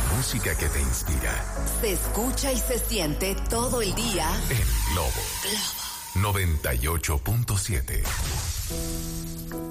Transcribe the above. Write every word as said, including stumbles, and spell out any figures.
música que te inspira. Se escucha y se siente todo el día en Globo. Globo noventa y ocho punto siete.